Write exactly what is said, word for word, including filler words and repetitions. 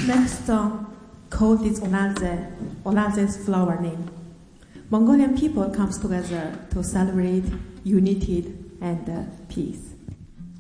next song called is Onaze, Onaze's flower name. Mongolian people comes together to celebrate unity and uh, peace.